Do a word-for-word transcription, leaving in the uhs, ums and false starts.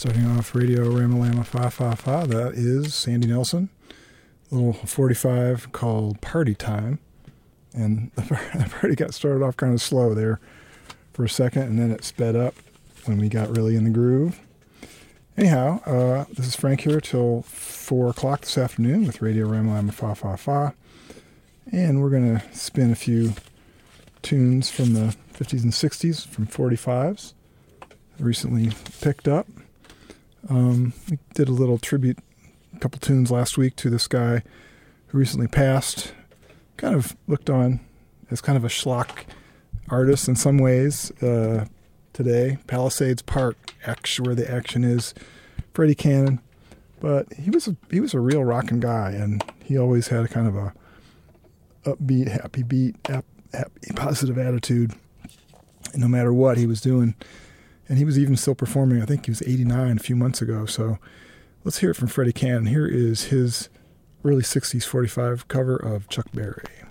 Starting off Radio Ramalama Fa Fa Fa, that is Sandy Nelson. A little forty-five called Party Time. And the party got started off kind of slow there for a second, and then it sped up when we got really in the groove. Anyhow, uh, this is Frank here till four o'clock this afternoon with Radio Ramalama Fa Fa Fa. And we're going to spin a few tunes from the fifties and sixties from forty-fives. Recently picked up. Um, we did a little tribute, a couple tunes last week to this guy who recently passed. Kind of looked on as kind of a schlock artist in some ways uh, today. Palisades Park, action, where the action is. Freddie Cannon. But he was a, he was a real rockin' guy, and he always had a kind of a upbeat, happy beat, happy, positive attitude no matter what he was doing. And he was even still performing. I think he was eighty-nine a few months ago. So let's hear it from Freddie Cannon. Here is his early sixties forty-five cover of Chuck Berry.